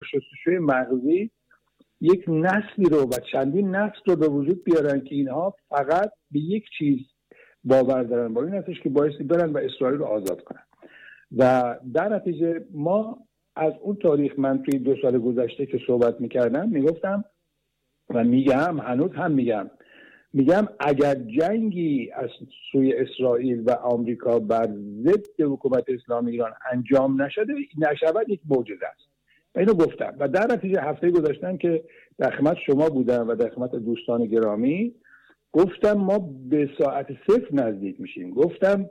شستشوی مغزی یک نسلی رو و چندین نسل رو به وجود بیارن که اینها فقط به یک چیز باور دارن، با این هستش که بایستی برن و اسرائیل رو آزاد کنن. و در نتیجه ما از اون تاریخ، من توی 2 سال گذشته که صحبت میکردم میگفتم و میگم، هنوز هم میگم اگر جنگی از سوی اسرائیل و آمریکا بر ضد حکومت اسلامی ایران انجام نشود یک معجزه است و اینو گفتم. و در نتیجه هفته گذاشتم که در خدمت شما بودم و در خدمت دوستان گرامی گفتم ما به ساعت 0 نزدیک میشیم. گفتم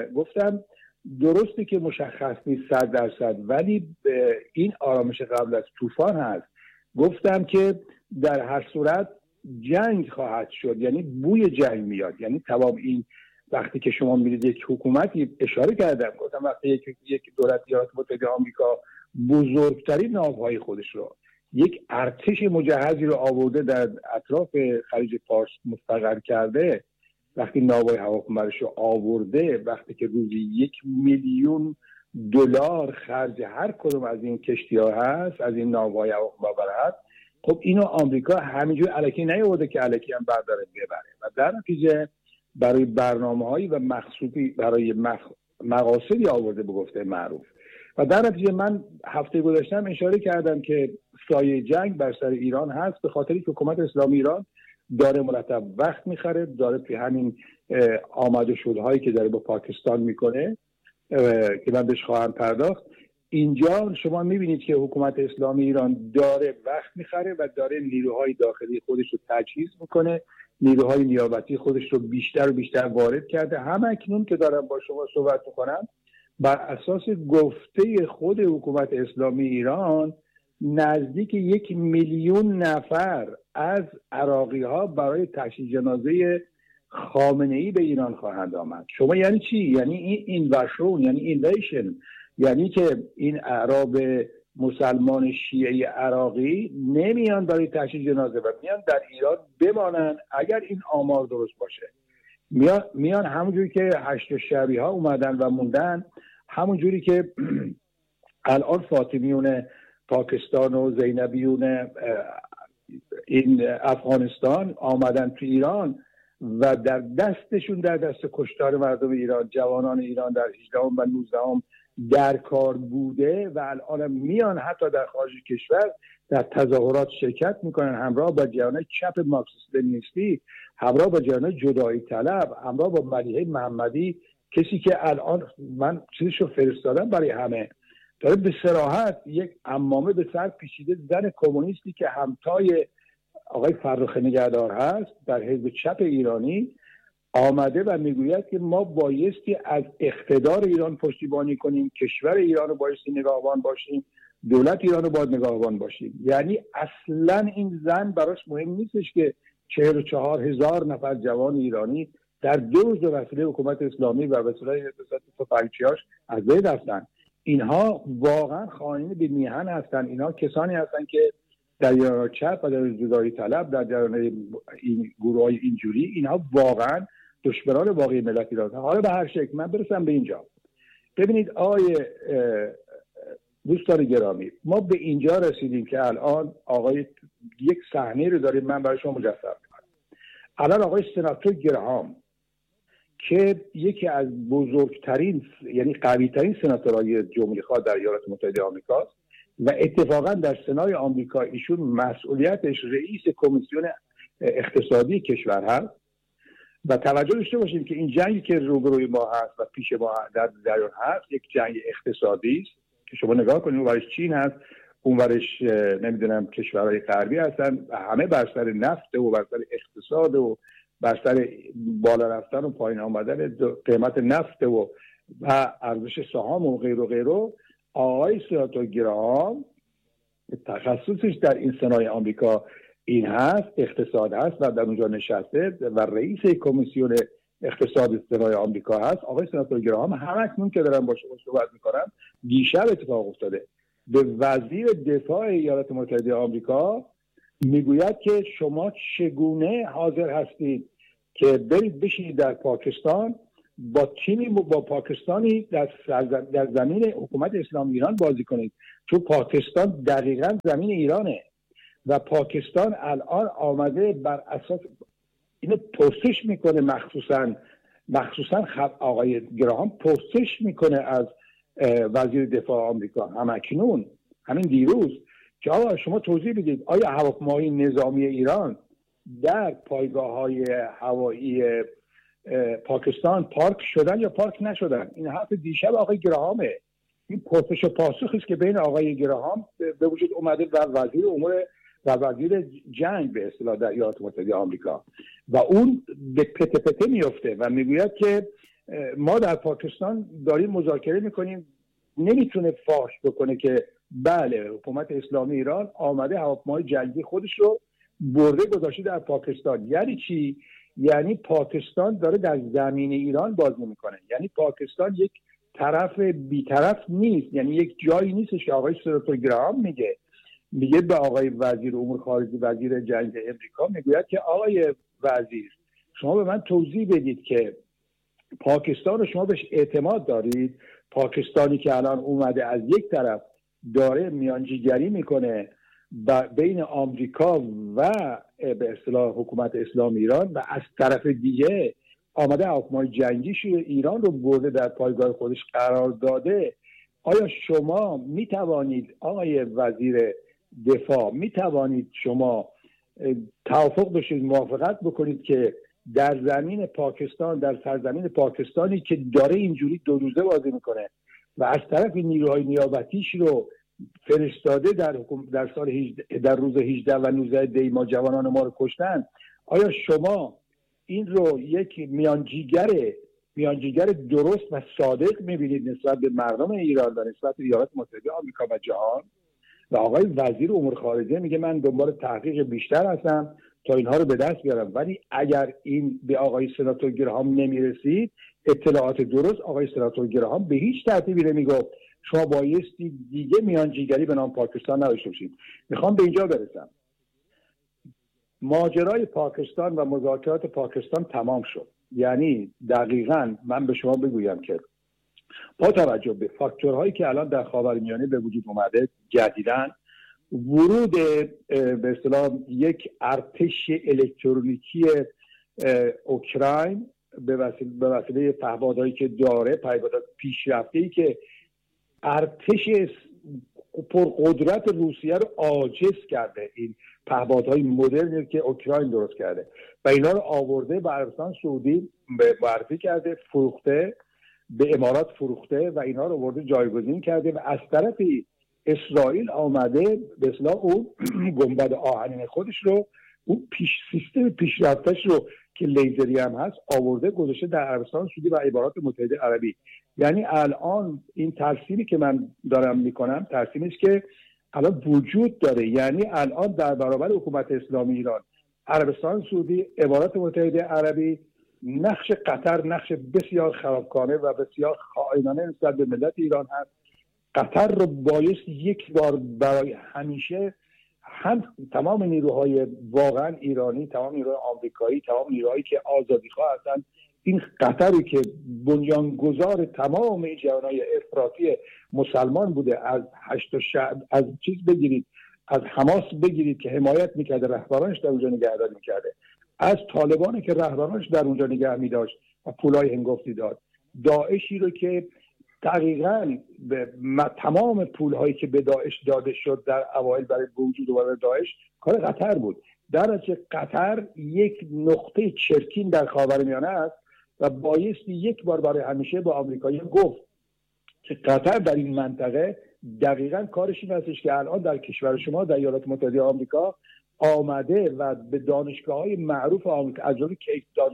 درسته که مشخص نیست 100%، ولی این آرامش قبل از طوفان هست. گفتم که در هر صورت جنگ خواهد شد، یعنی بوی جنگ میاد. یعنی تمام این وقتی که شما میرید یک حکومتی، اشاره کردم گفتم وقتی یک دولت ایالات متحده آمریکا بزرگترین ناوهای خودش رو، یک ارتش مجهزی رو آورده در اطراف خلیج فارس مستقر کرده، وقتی ناوهای هواپیمایش رو آورده، وقتی که روزی 1,000,000 دلار خرج هر کدوم از این کشتی‌ها هست، از این ناوهای هواپیما هست، خب اینو آمریکا همینجور الکی نیاورده که الکی هم برداره ببره و در نتیجه برای برنامه‌هایی و مقصودی برای مقاصدی آورده به گفته معروف. و در نتیجه من هفته گذشتم اشاره کردم که سایه جنگ بر سر ایران هست، به خاطری که حکومت اسلامی ایران داره مرتب وقت میخره، داره توی همین آمد و شدهایی که داره با پاکستان میکنه که من بهش خواهم پرداخت. اینجا شما میبینید که حکومت اسلامی ایران داره وقت میخره و داره نیروهای داخلی خودش رو تجهیز میکنه، نیروهای نیابتی خودش رو بیشتر و بیشتر وارد کرده. هم اکنون که دارم با شما صحبت میکنم بر اساس گفته خود حکومت اسلامی ایران نزدیک 1,000,000 نفر از عراقی ها برای تشییع جنازه خامنه‌ای به ایران خواهند آمد. شما یعنی چی؟ یعنی این اینواشن، یعنی اینویشن، یعنی که این اعراب مسلمان شیعه عراقی نمیان برای تشییع جنازه و میان در ایران بمانن. اگر این آمار درست باشه میان همونجوری که 8 شعبی ها اومدن و موندن، همونجوری که الان فاطمیون پاکستان و زینبیون این افغانستان آمدن تو ایران و در دستشون، در دست کشتار مردم ایران، جوانان ایران در 18 و 19 در کار بوده و الان میان حتی در خارج کشور در تظاهرات شرکت میکنن، همراه با جریانات چپ مارکسیست لنینیستی، همراه با جریانات جدایی طلب، همراه با ملیحه محمدی، کسی که الان من چیزشو فرستادم برای همه، داره به صراحت یک عمامه به سر پیچیده، زن کمونیستی که همتای آقای فرخ نگهدار هست در حزب چپ ایرانی، آمده و میگوید که ما بایستی از اقتدار ایران پشتیبانی کنیم، کشور ایران رو بایستی نگاهبان باشیم، دولت ایران رو باید نگاهبان باشیم. یعنی اصلا این زن براش مهم نیستش که 44,000 نفر جوان ایرانی در 2 روز به وسیله حکومت اسلامی و وسیله تفنگچیاش از بین رفتن. اینها واقعا خائنین به میهن هستن. اینها کسانی هستن که در جریان چپ و در جدایی طلب، در جریان این گروه‌های اینجوری، اینها واقعا دشمنان واقعی ملت ایران هستن. حالا به هر شکل من برسم به اینجا. ببینید آقای دوستان گرامی، ما به اینجا رسیدیم که الان آقای یک صحنه رو داریم، من برای شما مجسم می‌کنم. الان آقای سناتور گراهام که یکی از بزرگترین یعنی قوی‌ترین سناتورهای جمهوری‌خواه در ایالات متحده آمریکا است و اتفاقا در سنای آمریکا ایشون مسئولیتش رئیس کمیسیون اقتصادی کشور هست و توجه داشته باشیم که این جنگی که روبروی ما هست و پیش ما در جریان هست یک جنگ اقتصادی است که شما نگاه کنید، اون ورش چین هست، اون ورش نمیدونم کشورهای غربی هستن، همه بر سر نفت و بر سر اقتصاد و بر سر بالا رفتن و پایین آمدن قیمت نفت و ارزش سهام و غیر و غیره. آقای سناتور گراهام تخصصش در این سنای آمریکا این هست، اقتصاد هست و در اونجا نشسته و رئیس کمیسیون اقتصاد سنای آمریکا هست. آقای سناتور گراهام همکنون که دارم با شما صحبت میکنم دیشب اتفاق افتاده، به وزیر دفاع ایالات متحده آمریکا میگوید که شما چگونه حاضر هستید که برید بشینید در پاکستان با تیمی با پاکستانی در زمین حکومت اسلامی ایران بازی کنید، چون پاکستان دقیقاً زمین ایرانه و پاکستان الان آمده بر اساس اینو پرسش میکنه، مخصوصا آقای گراهام پرسش میکنه از وزیر دفاع آمریکا همکنون، همین دیروز، که آقا شما توضیح بدید آیا هواپیماهای نظامی ایران در پایگاه‌های هوایی پاکستان پارک شدن یا پارک نشدن؟ این حرف دیشب آقای گراهامه. این پرسش و پاسخی است که بین آقای گراهام به وجود اومده و وزیر امور و وزیر جنگ به اصطلاح در ایالات متحده آمریکا، و اون به پته پته میفته و میگوید که ما در پاکستان داریم مذاکره میکنیم. نمیتونه فاش بکنه که بله حکومت اسلامی ایران آمده هواپیمای جنگی خودش رو برده گذاشته در پاکستان. یعنی چی؟ یعنی پاکستان داره در زمین ایران بازی میکنه. یعنی پاکستان یک طرف بیطرف نیست، یعنی یک جایی نیستش که آقای سناتور گراهام میگه به آقای وزیر امور خارجه، وزیر جنگ امریکا، میگوید که آقای وزیر شما به من توضیح بدید که پاکستان رو شما بهش اعتماد دارید؟ پاکستانی که الان اومده از یک طرف داره میانجیگری میکنه بین آمریکا و به اصطلاح حکومت اسلامی ایران، و از طرف دیگه آمده هواپیمای جنگیش ایران رو برده در پایگاه خودش قرار داده. آیا شما میتوانید آقای وزیر دفاع، میتوانید شما توافق بشید، موافقت بکنید که در زمین پاکستان، در سرزمین پاکستانی که داره اینجوری دو روزه بازی میکنه و از طرف نیروهای نیابتیش رو فرستاده در روز 18 و 19 دی ما جوانان ما رو کشتن، آیا شما این رو یک میانجیگر درست و صادق میبینید نسبت به مردم ایران و نسبت به ایالات متحده آمریکا و جهان؟ و آقای وزیر امور خارجه میگه من دنبال تحقیق بیشتر هستم تا اینها رو به دست بیارم. ولی اگر این به آقای سناتور گراهام نمیرسید، اطلاعات درست، آقای سناتور گراهام به هیچ ترتیبی نمیگفت شما بایستی دیگه میانجیگری به نام پاکستان نداشته باشید. میخوام به اینجا برسم. ماجرای پاکستان و مذاکرات پاکستان تمام شد. یعنی دقیقاً من به شما بگویم که با توجه به فاکتورهایی که الان در خاورمیانه به وجود اومده جدیداً، ورود به اصطلاح یک ارتش الکترونیکی اوکراین به وسیله پهپادهایی که داره، پهپادهای پیشرفته‌ای که ارتش پرقدرت روسیه رو عاجز کرده، این پهپادهای مدرنی که اوکراین درست کرده و اینا رو آورده به عربستان سعودی معرفی کرده، فروخته به امارات، فروخته و اینا رو آورده جایگزین کرده و از طرف اسرائیل آمده به اصطلاح اون گنبد آهنین خودش رو، اون سیستم پیشرفتش رو که لیزری هم هست آورده گذاشته در عربستان سعودی و امارات متحده عربی. یعنی الان این ترسیمی که من دارم میکنم ترسیمی است که الان وجود داره. یعنی الان در برابر حکومت اسلامی ایران، عربستان سعودی، امارات متحده عربی، نقش قطر نقش بسیار خرابکارانه و بسیار خائنانه نسبت به ملت ایران هست. قطر رو بایست یک بار برای همیشه هم تمام نیروهای واقعا ایرانی، تمام نیروهای آمریکایی، تمام نیروهایی که آزادیخواه هستن، این قطری که بنیانگذار تمام این جوانای افراطی مسلمان بوده، از هشت شعب، از چیز بگیرید، از حماس بگیرید که حمایت میکرده، رهبرانش در اونجا نگهداری میکرده، از طالبانی که رهبرانش در اونجا نگه میداشت و پولای هنگفتی داد، داعشی رو که دقیقاً تمام پولهایی که به داعش داده شد در اوایل برای وجود و داعش کار قطر بود. در نتیجه قطر یک نقطه چرکین در خاورمیانه است و بایستی یک بار برای همیشه با آمریکایی‌ها گفت که قطر در این منطقه دقیقاً کارش این هستش که الان در کشور شما در ایالات متحده آمریکا آمده و به دانشگاه‌های معروف آمریکا، از جمله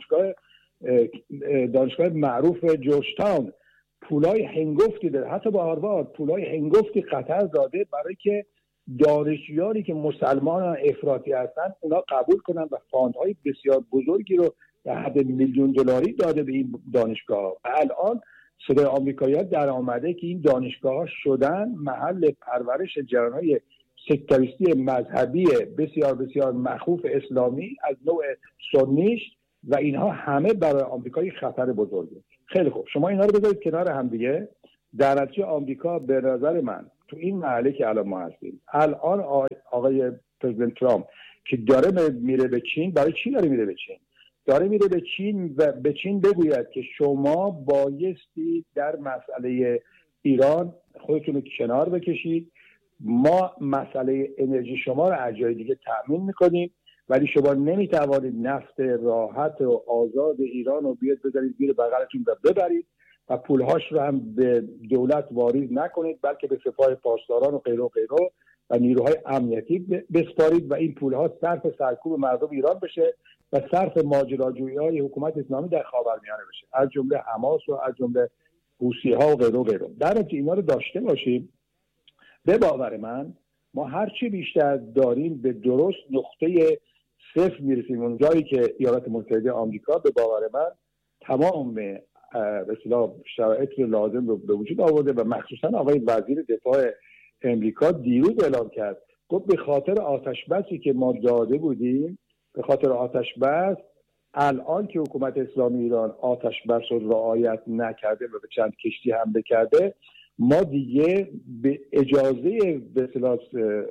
دانشگاه معروف جورج تاون، پولای هنگفتی داره. حتی با هاروارد پولای هنگفتی قطر داده برای که دانشجویانی که مسلمان افراطی هستن اونا قبول کنن و فاندهای بسیار بزرگی رو در حد $1,000,000 داده به این دانشگاه. و الان صدای آمریکایی‌ها در آمده که این دانشگاه شدن محل پرورش جریان‌های سکتاریستی مذهبی بسیار بسیار مخوف اسلامی از نوع سنیش و اینها همه برای آمریکایی خطر بزرگه. خیلی خوب، شما اینا رو بذارید کنار هم دیگه. در نتیجه آمریکا به نظر من تو این مرحله که الان ما هستیم، الان آقای پرزیدنت ترامپ که داره میره به چین، برای چی داره میره به چین؟ داره میره به چین و به چین بگوید که شما بایستی در مسئله ایران خودتون رو کنار بکشید، ما مسئله انرژی شما رو از جای دیگه تأمین میکنیم، ولی شما نمیتوانید نفت راحت و آزاد ایران رو بیاد بذارید زیر بغلتون و ببرید و پولهاش رو هم به دولت واریز نکنید، بلکه به سپاه پاسداران و غیره و غیره و نیروهای امنیتی بسپارید و این پولها صرف سرکوب مردم ایران بشه و صرف ماجراجویی‌های حکومت اسلامی در خاورمیانه بشه، از جمله حماس و از جمله حوثی‌ها و غیره و غیره. در نتیجه اینا رو داشته باشیم. به باور من ما هرچی بیشتر داریم به درست نقطه صفر میرسیم، اون جایی که ایالات متحده آمریکا به باور من تمام به اصطلاح شرایط لازم رو به وجود آورده و مخصوصا آقای وزیر دفاع امریکا دیروز اعلام کرد، گفت به خاطر آتش بسی که ما داده بودیم، به خاطر آتش بس الان که حکومت اسلامی ایران آتش بس رو رعایت نکرده و به چند کشتی حمله کرده، ما دیگه به اجازه به اصطلاح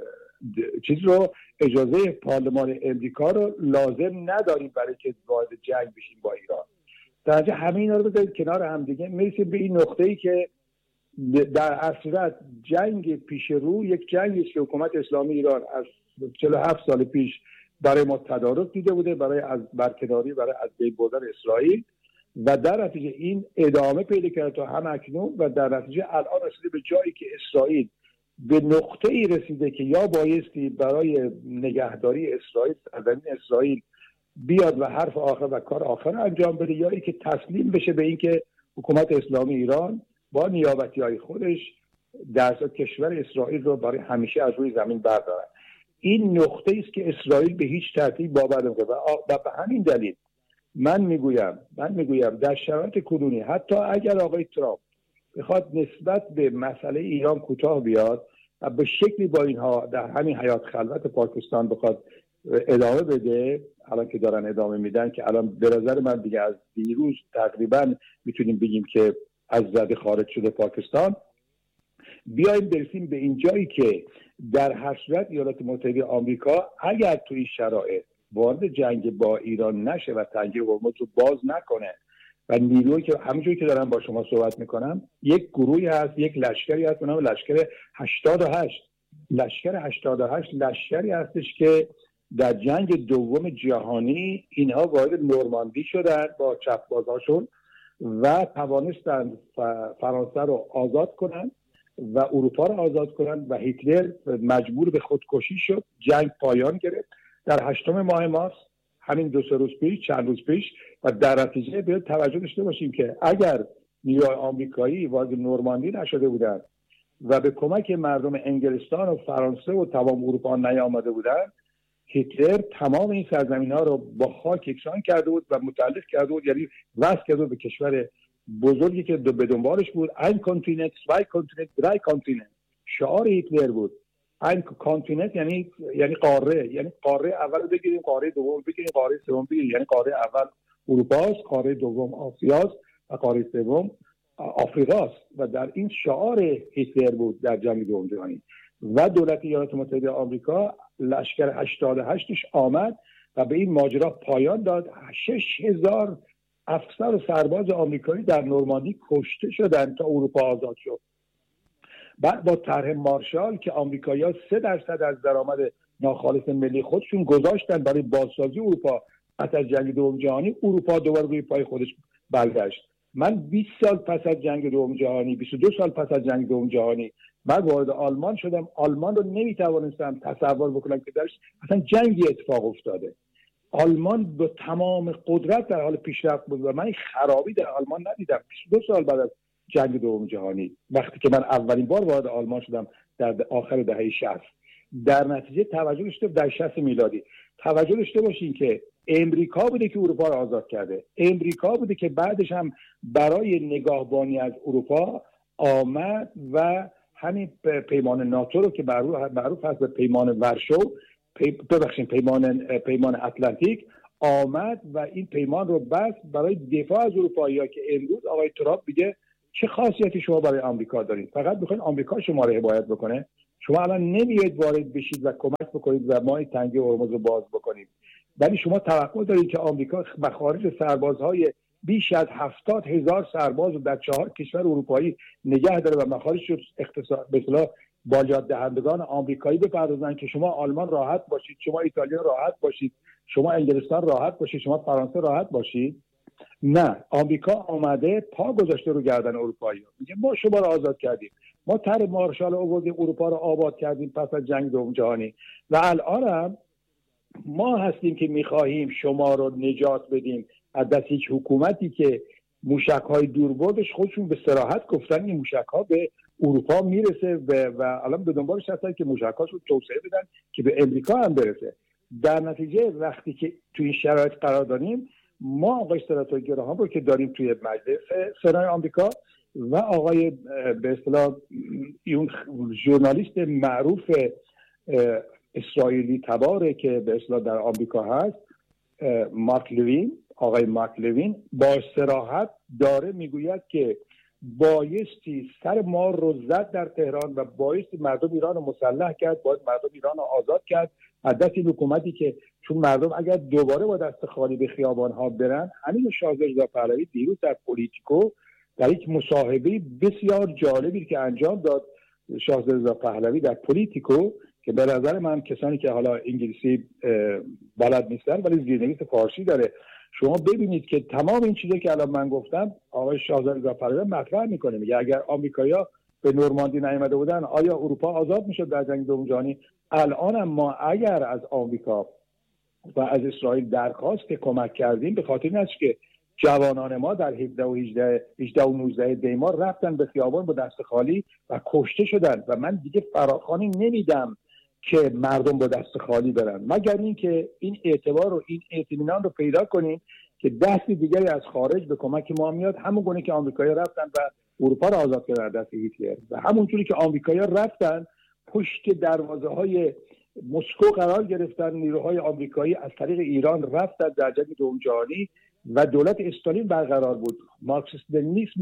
اجازه پارلمان امریکا رو لازم نداریم برای که وارد جنگ بشیم با ایران. در نتیجه همه اینا رو بذارید کنار هم دیگه، میرسیم به این نقطه‌ای که در اصل جنگ پیش رو یک جنگی است که حکومت اسلامی ایران از 47 سال پیش برای ما تدارک دیده بوده، برای از برکناری، برای از بین بردن اسرائیل، و در نتیجه این ادامه پیدا کرده تا هم اکنون و در نتیجه الان رسیده به جایی که اسرائیل به نقطه‌ای رسیده که یا بایستی برای نگهداری اسرائیل، سرزمین اسرائیل بیاد و حرف آخر و کار آخر انجام بده، یا اینکه تسلیم بشه به اینکه حکومت اسلامی ایران با نیابتی‌های خودش در کشور اسرائیل رو برای همیشه از روی زمین بردارن. این نقطه‌ای است که اسرائیل به هیچ ترتیب باور نمی‌کنه و به همین دلیل من میگویم در شرایط کنونی حتی اگر آقای ترامپ بخواد نسبت به مسئله ایران کوتاه بیاد و به شکلی با اینها در همین حیات خلوت پاکستان بخواد ادامه بده، الان که دارن ادامه میدن، که الان به نظر من دیگه از دیروز تقریبا میتونیم بگیم که از زده خارج شده پاکستان، بیایم برسیم به این جایی که در هر صورت ایالات متحده آمریکا اگر تو این شرایط وارد جنگ با ایران نشه و تنگه هرمز رو باز نکنه و نیرویی که همونجوری که دارم با شما صحبت میکنم یک گروهی هست، یک لشکری هست به نام لشکر 88. لشکر 88 لشکری هستش که در جنگ دوم جهانی اینها وارد نورماندی شدن با چپ‌بازهاشون و توانستند فرانسه رو آزاد کنن و اروپا رو آزاد کنن و هیتلر مجبور به خودکشی شد. جنگ پایان گرفت در 8 ماه مارس، همین چند روز پیش و در نتیجه باید توجه داشته باشیم که اگر نیروهای آمریکایی وارد نورماندی نشده بودند و به کمک مردم انگلستان و فرانسه و تمام اروپا نیامده بودند، هیتلر تمام این سرزمین‌ها رو با خاک یکسان کرده بود و متعلق کرده بود، یعنی وصل کرده بود به کشور بزرگی که به دنبالش بود. این کانتیننت، zwei کانتیننت، drei کانتیننت شعار هیتلر بود. این کانتیننت یعنی قاره، یعنی قاره اول بگیریم، قاره دوم بگیریم، قاره سوم بگیریم. یعنی قاره اول اروپاست، قاره دوم آسیاست و قاره سوم آفریقاست. و در این شعار هیتلر بود در جنگ دوم جهانی. و دولت ایالات متحده آمریکا لشکر 88ش آمد و به این ماجرا پایان داد. 6000 افسر و سرباز آمریکایی در نورماندی کشته شدند تا اروپا آزاد شد. بعد با طرح مارشال که آمریکایی‌ها 3% از درآمد ناخالص ملی خودشون گذاشتن برای بازسازی اروپا پس از جنگ دوم جهانی، اروپا دوباره روی پای خودش برگشت. من 20 سال پس از جنگ دوم جهانی، 22 سال پس از جنگ دوم جهانی من وارد آلمان شدم. آلمان رو نمیتوانستم تصور بکنم که درش اصلا جنگی اتفاق افتاده. آلمان به تمام قدرت در حال پیشرفت بود و من این خرابی در آلمان ندیدم. 22 سال بعد از جنگ دوم جهانی وقتی که من اولین بار وارد آلمان شدم در آخر دهه 60. در نتیجه توجه داشته در 60 میلادی توجه داشته باشین که امریکا بوده که اروپا رو آزاد کرده. امریکا بوده که بعدش هم برای نگاهبانی از اروپا آمد و همین پیمان ناتو رو که معروف هست به پیمان ورشو، پیمان اتلانتیک، آمد و این پیمان رو بست برای دفاع از اروپایی‌ها که امروز آقای ترامپ میگه چه خاصیتی شما برای آمریکا دارید؟ فقط میخواین آمریکا شما رو حمایت بکنه. شما الان نمیاید وارد بشید و کمک بکنید و ما این تنگه هرمز رو باز بکنیم، ولی شما توقع دارید که آمریکا مخارج سربازهای بیش از 70,000 سرباز رو در 4 کشور اروپایی نگه داره و مخارج اقتصاد به اصطلاح بالایت دهندگان آمریکایی بپردازن که شما آلمان راحت باشید، شما ایتالیا راحت باشید، شما انگلستان راحت باشید، شما فرانسه راحت باشید؟ نه، آمریکا آمده پا گذاشته رو گردن اروپایی‌ها، میگه ما شما رو آزاد کردیم، ما طرح مارشال آوردیم، اروپا رو آباد کردیم پس از جنگ دوم جهانی و الان هم ما هستیم که میخواهیم شما رو نجات بدیم از دست یک حکومتی که موشک‌های دوربردش خودشون به صراحت گفتن این موشک‌ها به اروپا میرسه و الان به دنبالش هستن که موشک‌هاشون توسعه بدن که به امریکا هم برسه. در نتیجه وقتی که توی این شرایط قرار داریم، ما آقای استراتژگراهام رو که داریم توی مجلس سنای آمریکا و آقای به اصطلاح اون ژورنالیست معروف اسرائیلی تباره که به اصطلاح در آمریکا هست، آقای مارک لوین با صراحت داره میگوید که بایستی سر ما رو زد در تهران و بایستی مردم ایران رو مسلح کرد، باید مردم ایران رو آزاد کرد از دست این حکومتی که چون مردم اگر دوباره با دست خالی به خیابان‌ها برن. همین شاهزاده رضا پهلوی دیروز در پلیتیکو در یک مصاحبه بسیار جالبی که انجام داد شاهزاده رضا پهلوی در پلیتیکو که به نظر من کسانی که حالا انگلیسی بلد نیستن ولی زیرنویس فارسی داره، شما ببینید که تمام این چیزی که الان من گفتم آقای شاهزاده رضا پهلوی مطرح میکنه. میگه اگر آمریکایی‌ها به نورماندی نیامده بودن آیا اروپا آزاد میشد در جنگ دوم جهانی؟ الان هم ما اگر از آمریکا و از اسرائیل درخواست کمک کردیم به خاطر این است که جوانان ما در 17 و 18 و 19 دیمار رفتن به خیابان با دست خالی و کشته شدن و من دیگه فراخوانی نمیدم که مردم با دست خالی برن، مگر اینکه این اعتبار و این اطمینان رو پیدا کنیم که دست دیگری از خارج به کمک ما میاد، همون گونه که آمریکایی‌ها رفتن و اروپا رو آزاد کردن از دست هیتلر و همونجوری که آمریکایی‌ها رفتن پشت دروازه‌های مسکو قرار گرفتن، نیروهای آمریکایی از طریق ایران رفتن در جنگ دوم جهانی و دولت استالین برقرار بود، مارکسیسم لنینیسم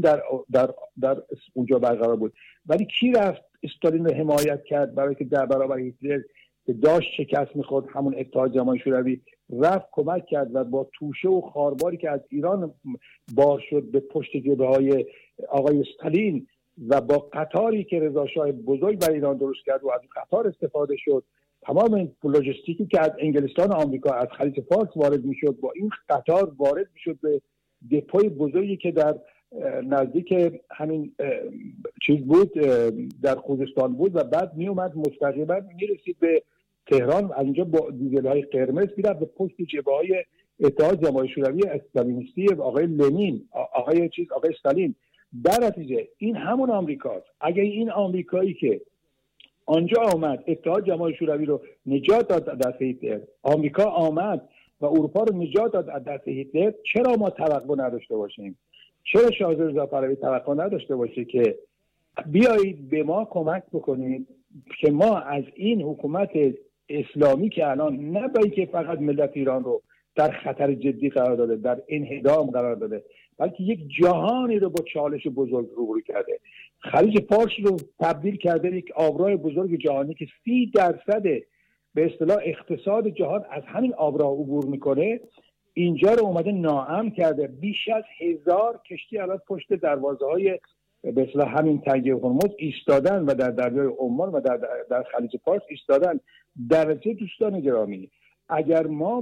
در اونجا برقرار بود. ولی کی رفت استالین رو حمایت کرد برای که در برابر هیتلر که داشت شکست می‌خورد؟ همون اتحاد جماهیر شوروی رفت کمک کرد و با توشه و خارباری که از ایران بار شد به پشت جبهه‌های آقای استالین و با قطاری که رضا شاه بزرگ برای ایران درست کرد و از قطار استفاده شد، تمام این لوجستیکی که از انگلستان و آمریکا از خلیج فارس وارد میشد با این قطار وارد میشد به دپوی بزرگی که در نزدیک همین چیز بود، در خوزستان بود و بعد میومد مستقیما میرسید به تهران، از اینجا با دیزل‌های قرمز میرفت به پشت جبهه‌های اتحاد جماهیر شوروی استالینیستی آقای لنین، آقای استالین. در نتیجه این همون آمریکاست. اگه این آمریکایی که آنجا آمد اتحاد جماهیر شوروی رو نجات داد از دست هیتلر، آمریکا آمد و اروپا رو نجات داد از دست هیتلر، چرا ما توقع نداشته باشیم؟ چرا شاهزاده رضا پهلوی توقع نداشته باشه که بیایید به ما کمک بکنید که ما از این حکومت اسلامی که الان نه برای که فقط ملت ایران رو در خطر جدی قرار داده، در انهدام قرار داده، بلکه یک جهانی رو با چالش بزرگ روبرو کرده، خلیج فارس رو تبدیل کرده یک آبراه بزرگ جهانی که 30% به اصطلاح اقتصاد جهان از همین آبراه عبور میکنه، اینجا رو اومده ناامن کرده. بیش از 1000 کشتی الان پشت دروازه‌های به اصطلاح همین تنگه هرمز ایستادن و در دریای عمان و در خلیج فارس ایستادن. در نتیجه دوستان گرامی، اگر ما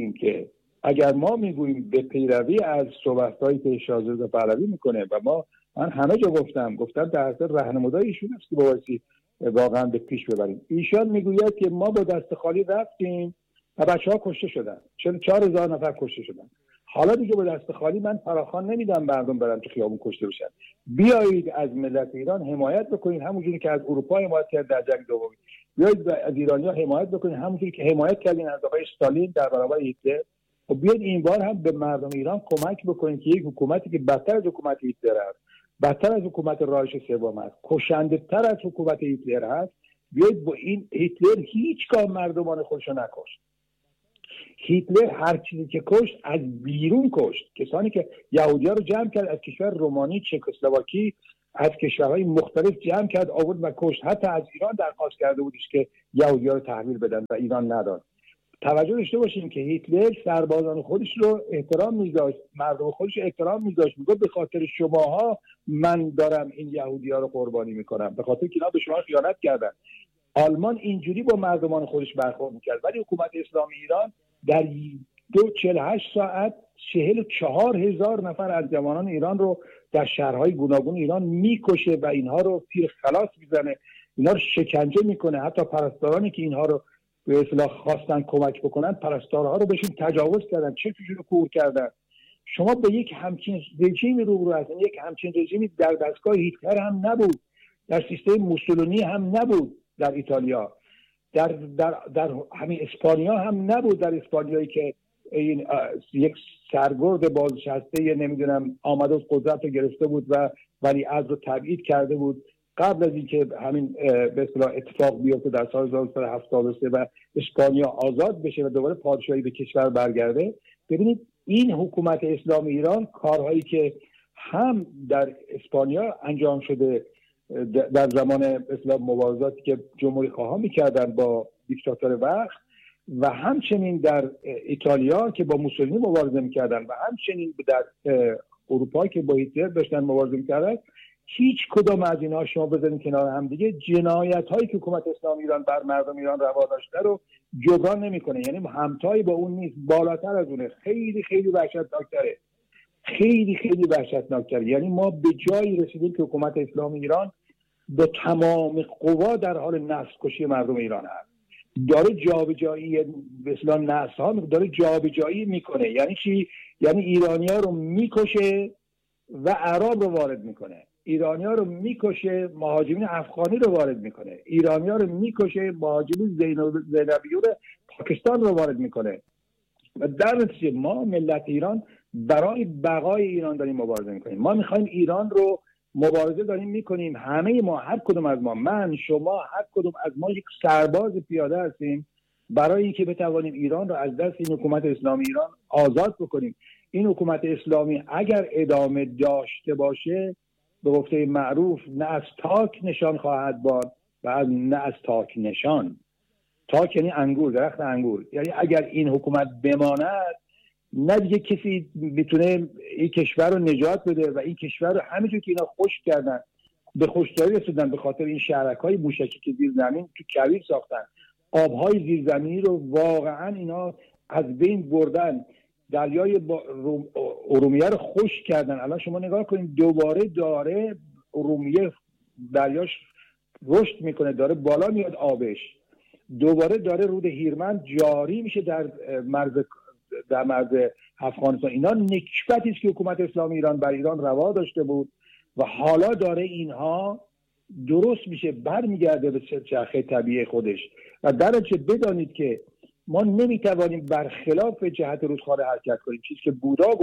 میگوییم به پیروی از صحبت‌هایی که شاهزاده پهلوی میکنه و من همه جا گفتم در حد راهنمای ایشون است که بایستی واقعا به پیش ببریم. ایشان میگوید که ما با دست خالی رفتیم و بچه‌ها کشته شدن، 4000 نفر کشته شدن. حالا دیگه با دست خالی من فراخوان نمیدم مردم برن تو خیابون کشته بشن. بیایید از ملت ایران حمایت بکنید همونجوری که از اروپا حمایت کرد در جنگ دوم. بیایید از ایرانی‌ها حمایت بکنید همونجوری که حمایت کردین از آقای استالین در برابر هیتلر. و بیایید این بار هم به مردم ایران کمک بکنید که یک حکومتی که بدتر از حکومت هیتلر است، بدتر از حکومت رایش سوم است، کشنده‌تر از حکومت هیتلر است، بیایید با این هیتلر هیچگاه مردمان خودش رو نکشت، هیتلر هر چیزی که کشت از بیرون کشت. کسانی که یهودی‌ها رو جمع کرد از کشور رومانی، چکسلواکی، از کشورهای مختلف جمع کرد آورد و کشت. حتی از ایران درخواست کرده بودش که یهودی‌ها رو تحویل بدن و ایران نداد. توجه داشته باشیم که هیتلر سربازان خودش رو احترام می‌ذاشت، مردم خودش رو احترام می‌ذاشت، میگفت به خاطر شماها من دارم این یهودی‌ها رو قربانی می‌کنم، به خاطر که اینا به شما خیانت کردن. آلمان اینجوری با مردمان خودش برخورد می‌کرد، ولی حکومت اسلامی ایران در 48 ساعت 44,000 نفر از جوانان ایران رو در شهرهای گوناگون ایران میکشه و اینها رو تیر خلاص میزنه، اینها رو شکنجه میکنه. حتی پرستارانی که اینها رو به اصطلاح خواستن کمک بکنن، پرستارها رو بهشون تجاوز کردن، چشمشون رو کور کردن. شما به یک همچین رژیمی روبرو هستید. یک همچین رژیمی در دستگاه هیتلر هم نبود، در سیستم موسولینی هم نبود، در ایتالیا، در همین اسپانیا هم نبود. در اسپانیایی که این یک سرگرد بازنشسته نمیدونم آمده و قدرت رو گرفته بود و ولیعهد رو تبعید کرده بود قبل از اینکه همین به اصطلاح اتفاق بیفته در سال 1973 و اسپانیا آزاد بشه و دوباره پادشاهی به کشور برگرده. ببینید این حکومت اسلامی ایران کارهایی که هم در اسپانیا انجام شده در زمان اصلاح مبارزاتی که جمهوری خواهان میکردن با دیکتاتور وقت و همچنین در ایتالیا که با موسولینی مبارزه میکردن و همچنین در اروپا که با هیتلر داشتن مبارزه میکردن، هیچ کدام از اینها شما بزنید کنار هم دیگه جنایت هایی که حکومت اسلامی ایران بر مردم ایران روا داشته رو جبران نمیکنه. یعنی همتایی با اون نیست، بالاتر از اونه، خیلی خیلی وحشتناکتره، خیلی خیلی وحشتناکتره. یعنی ما به جایی رسیدیم که حکومت اسلامی ایران به تمام قوا در حال نسل کشی مردم ایران هست، داره جابجایی به اصطلاح نسل ها داره جابجایی میکنه. یعنی چی؟ یعنی ایرانی‌ها رو میکشه و اعراب رو وارد میکنه، ایرانی‌ها رو میکشه مهاجرین افغانی رو وارد میکنه، ایرانی‌ها رو میکشه مهاجرین زینبیون پاکستان رو وارد میکنه و در نتیجه ما ملت ایران برای بقای ایران داریم مبارزه میکنیم. ما میخوایم ایران رو مبارزه داریم میکنیم. همه ما، هر کدوم از ما، من، شما، هر کدوم از ما یک سرباز پیاده هستیم برای اینکه بتوانیم ایران رو از دست این حکومت اسلامی ایران آزاد بکنیم. این حکومت اسلامی اگر ادامه داشته باشه به گفته معروف نه از تاک نشان خواهد باد و نه از تاک نشان. تاک یعنی انگور، درخت انگور. یعنی اگر این حکومت بماند نه دیگه کسی بتونه این کشور رو نجات بده و این کشور رو همینجور که اینا خشک کردن به خشکسالی رسوندن به خاطر این شهرک‌های موشکی که زیر زمین تو کویر ساختن، آبهای زیرزمینی رو واقعا اینا از بین بردن، دریای ارومیه رو خشک کردن. الان شما نگاه کنید دوباره داره ارومیه دریاش رشد میکنه، داره بالا میاد آبش، دوباره داره رود هیرمند جاری میشه در مرز افغانستان. اینا نکبتی است که حکومت اسلامی ایران بر ایران روا داشته بود و حالا داره اینها درست میشه، برمیگرده به چرخه طبیعی خودش. و در نتیجه بدانید که ما نمیتوانیم برخلاف جهت رودخانه حرکت کنیم. چیزی که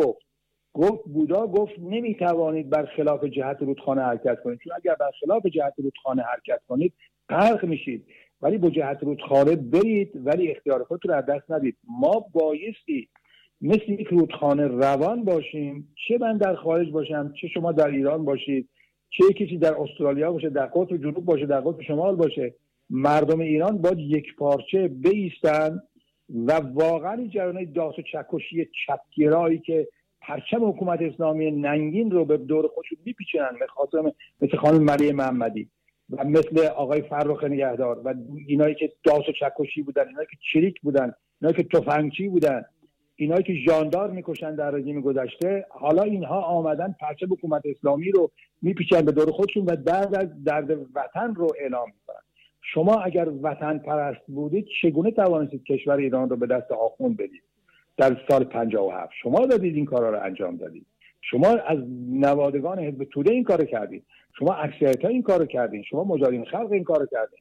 بودا گفت نمیتوانید برخلاف جهت رودخانه حرکت کنید، چون اگر برخلاف جهت رودخانه حرکت کنید غرق میشید. ولی با جهت رودخانه برید ولی اختیار خودتون رو از دست ندید. ما بایستی مثل یک رودخانه روان باشیم، چه من در خارج باشم، چه شما در ایران باشید، چه کسی در استرالیا باشه، در قطب جنوب باشه، در قطب شمال باشه. مردم ایران باید یک پارچه بایستن و واقعا این جریان داس و چکشی چپگرایی که پرچم حکومت اسلامی ننگین رو به دور خودشون میپیچنن، مثل خانم مریم محمدی و مثل آقای فرخ نگهدار و اینایی که داس و چکشی بودن، اینایی که چریک بودن، اینایی که تفنگچی بودن، اینایی که ژاندار میکشن در رژیم گذشته، حالا اینها آمدن پرچم حکومت اسلامی رو میپیچن به دور خودشون و درد وطن رو اعلام میکنن. شما اگر وطن پرست بودید چگونه توانستید کشور ایران رو به دست آخوند بدید در سال 57؟ شما دادید این کارا رو انجام دادید. شما از نوادگان حزب توده این کارو کردید، شما اکثریت این کارو کردید، شما مجاهدین خلق این کارو کردید،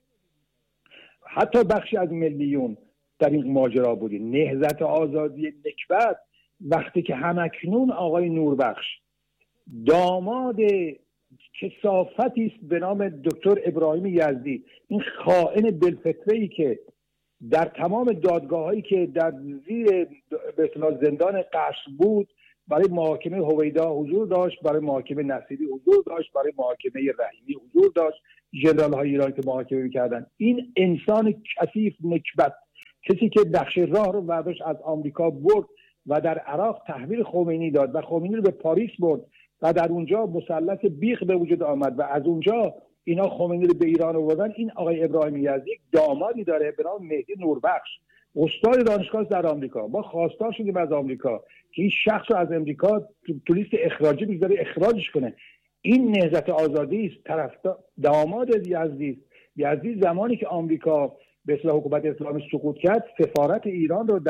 حتی بخشی از ملیون در این ماجرا بودید. نهضت آزادی نکبت وقتی که همکنون آقای نوربخش داماد کثافتی است به نام دکتر ابراهیم یزدی، این خائن بالفطره‌ای که در تمام دادگاه‌هایی که در زیر به اصطلاح زندان قصر بود برای محاکمه هویدا حضور داشت، برای محاکمه نصیری حضور داشت، برای محاکمه رحیمی حضور داشت، ژنرال‌های ایران که محاکمه می‌کردن. این انسان کثیف نکبت، کسی که نقشه راه رو برداشت از آمریکا برد و در عراق تحویل خمینی داد و خمینی رو به پاریس برد و در اونجا مثلث بیخ به وجود آمد و از اونجا اینا خمینی رو به ایران آوردن. این آقای ابراهیم یزدی دامادی داره به نام مهدی نوربخش، استاد دانشگاه در آمریکا. ما خواستار شدیم از آمریکا که این شخص رو از آمریکا تو لیست اخراجی بذاره، اخراجش کنه. این نهضت آزادی است، طرفدار داماد یزدی زمانی که آمریکا به اصطلاح حکومت اسلامی سقوط کرد، سفارت ایران رو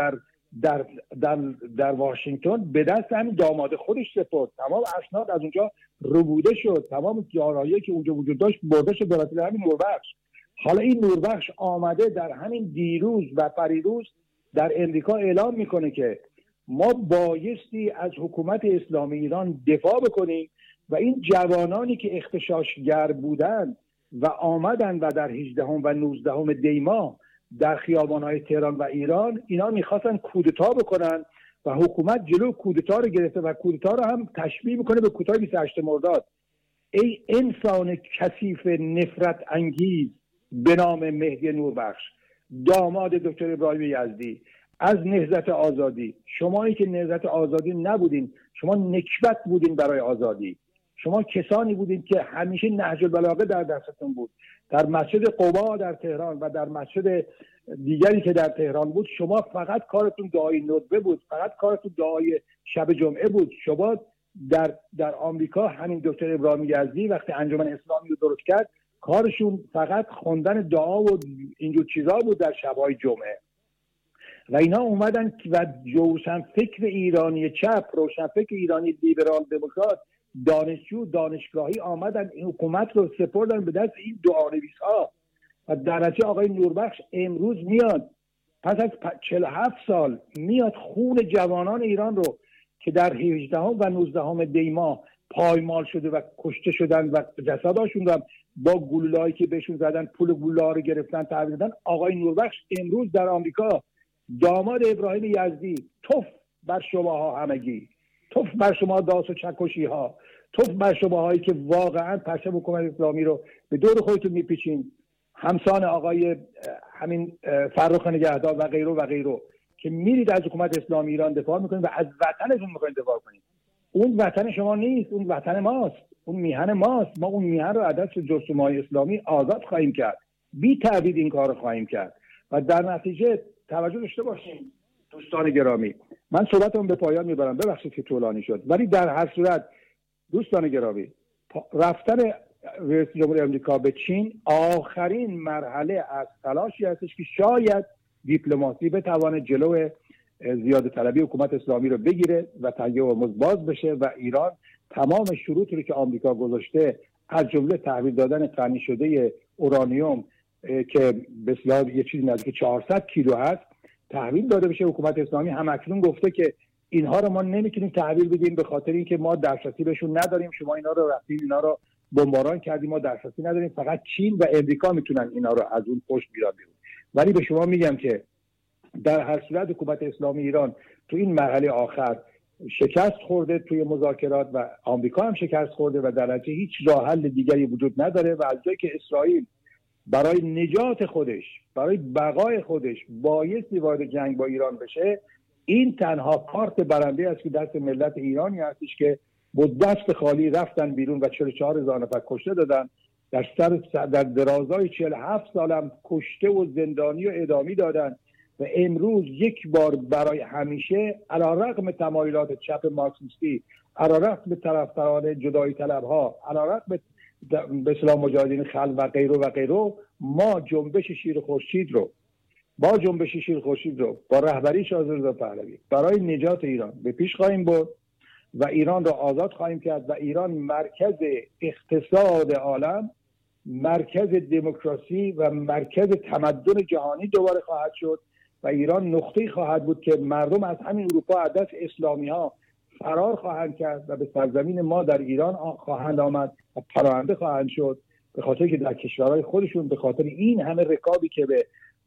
در واشنگتن به دست همین داماد خودش سپرد. تمام اسناد از اونجا ربوده شد، تمام دارایی که اونجا وجود داشت برده شد به وسیله همین نوربخش. حالا این نوربخش آمده در همین دیروز و پریروز در امریکا اعلام میکنه که ما بایستی از حکومت اسلامی ایران دفاع بکنیم و این جوانانی که اغتشاشگر بودند و آمدن و در 18 و 19 دی ماه در خیابان‌های تهران و ایران اینا میخواستن کودتا بکنن و حکومت جلو کودتا رو گرفته و کودتا رو هم تشبیه میکنه به کودتای 28 مرداد. ای انسان کثیف نفرت انگیز به نام مهدی نوربخش، داماد دکتر ابراهیم یزدی از نهضت آزادی، شمایی که نهضت آزادی نبودین، شما نکبت بودین برای آزادی، شما کسانی بودین که همیشه نهج البلاغه در دستتون بود. در مسجد قبا در تهران و در مسجد دیگری که در تهران بود شما فقط کارتون دعای ندبه بود، فقط کارتون دعای شب جمعه بود. شما در آمریکا همین دکتر ابراهیم یزدی وقتی انجمن اسلامی رو درست کرد کارشون فقط خوندن دعا و اینجور چیزا بود در شبهای جمعه. و اینا اومدن و روشن فکر ایرانی چپ، روشن فکر ایرانی لیبرال دموکرات، دانشجو دانشگاهی آمدن این حکومت رو سپردن به دست این دعانویس‌ها و در نتیجه آقای نوربخش امروز میاد پس از 47 سال میاد خون جوانان ایران رو که در 18 و 19 دی ماه پایمال شده و کشته شدن و جسداشون رو با گلوله‌ای که بهشون زدن پول گلوله رو گرفتن تحویل دادن. آقای نوربخش امروز در آمریکا داماد ابراهیم یزدی، توف بر شماها همگی، توف بر شما داس و چکشی ها، توف بر شماهایی که واقعا پرچم حکومت اسلامی رو به دور خودتون میپیچین، همسان آقای همین فرخ نگهدار و غیره که میرید از حکومت اسلامی ایران دفاع میکنید و از وطنتون میخواید دفاع کنید. اون وطن شما نیست، اون وطن ماست، اون میهن ماست. ما اون میهن رو از دست جرثومه‌های اسلامی آزاد خواهیم کرد، بی تردید این کار رو خواهیم کرد و در نتیجه توجه داشته باشیم دوستان گرامی. من صحبتم به پایان میبرم، ببخشید که طولانی شد، ولی در هر صورت دوستان گرامی رفتن رئیس جمهور آمریکا به چین آخرین مرحله از تلاشی هستش که شاید دیپلماسی بتواند جلو زیاده طلبی حکومت اسلامی رو بگیره و تنگه هرمز باز بشه و ایران تمام شروطی رو که آمریکا گذاشته از جمله تحویل دادن غنی شده اورانیوم که به اصطلاح یه چیزی نزدیک 400 کیلو هست تحویل داده بشه. حکومت اسلامی همکنون گفته که اینها رو ما نمیتونیم تحویل بدیم به خاطر اینکه ما دسترسی بهشون نداریم، شما اینا رو رفتید اینا رو بمباران کردیم، ما دسترسی نداریم، فقط چین و امریکا میتونن اینا رو از اون پشت بیارن بیرون. ولی به شما میگم که در هر صورت حکومت اسلامی ایران تو این مرحله آخر شکست خورده توی مذاکرات و آمریکا هم شکست خورده و در نتیجه هیچ راه حل دیگری وجود نداره و از جایی که اسرائیل برای نجات خودش، برای بقای خودش بایستی وارد جنگ با ایران بشه، این تنها کارت برنده است که دست ملت ایرانی هستش که با دست خالی رفتن بیرون و 44,000 نفر کشته دادن. در درازای 47 سالم کشته و زندانی و اعدامی دادن و امروز یک بار برای همیشه علیرغم تمایلات چپ مارکسیستی، علیرغم طرفداران جدایی طلبها، علیرغم به اصطلاح مجاهدین خلق و غیره ما جنبش شیر خورشید رو با رهبری شاه رضا پهلوی برای نجات ایران به پیش خواهیم برد و ایران را آزاد خواهیم کرد و ایران مرکز اقتصاد عالم، مرکز دموکراسی و مرکز تمدن جهانی دوباره خواهد شد و ایران نقطه‌ای خواهد بود که مردم از همین اروپا از دست اسلامی ها فرار خواهند کرد و به سرزمین ما در ایران خواهند آمد و پناهنده خواهند شد به خاطر که در کشورهای خودشون به خاطر این همه رکابی که به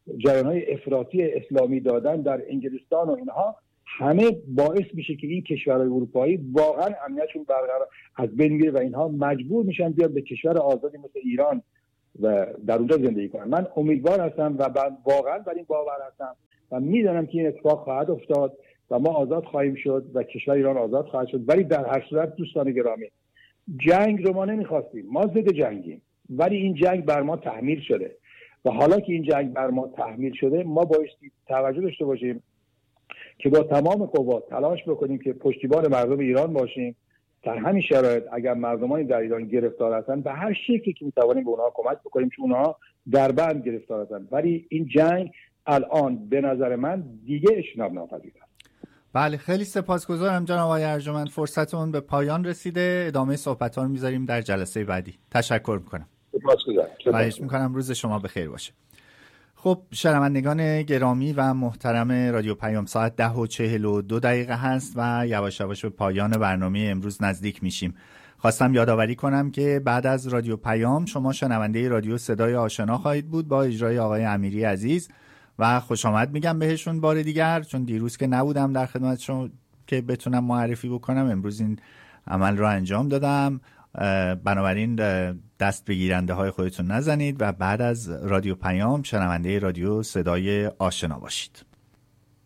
جریان‌های افراطی اسلامی دادن در انگلستان و اینها، همه باعث میشه که این کشورهای اروپایی واقعا امنیتشون برقرار از بین میره و اینها مجبور میشن بیان به کشور آزادی مثل ایران و در اونجا زندگی کنن. من امیدوار هستم و واقعا بر این باور هستم و میدونم که این اتفاق خواهد افتاد و ما آزاد خواهیم شد و کشور ایران آزاد خواهد شد. ولی در هر صورت دوستان گرامی، جنگ رو ما نمیخواستیم، ما ضد جنگیم، ولی این جنگ بر ما تحمیل شده و حالا که این جنگ بر ما تحمیل شده، ما بایستی توجه داشته باشیم که با تمام قوا تلاش بکنیم که پشتیبان مردم ایران باشیم. در همین شرایط اگر مردمانی در ایران گرفتار هستن، به هر شکلی که میتوانیم به اونها کمک بکنیم، چون اونها در بند گرفتار هستن. ولی این جنگ الان به نظر من دیگه اجتناب ناپذیر است. بله، خیلی سپاسگزارم جناب آقای ارجمند. فرصتمون به پایان رسیده. ادامه صحبت‌ها رو می‌ذاریم در جلسه بعدی. تشکر می‌کنم. سپاسگزارم. خواهش می‌کنم. روز شما بخیر باشه. خب شنوندگان گرامی و محترم رادیو پیام، ساعت 10:42 هست و یواش یواش به پایان برنامه امروز نزدیک میشیم. خواستم یادآوری کنم که بعد از رادیو پیام شما شنونده رادیو صدای آشنا خواهید بود با اجرای آقای امیری عزیز و خوش آمد میگم بهشون بار دیگر، چون دیروز که نبودم در خدمتشون که بتونم معرفی بکنم، امروز این عمل رو انجام دادم. بنابراین دست به گیرنده های خودتون نزنید و بعد از رادیو پیام شنونده رادیو صدای آشنا باشید.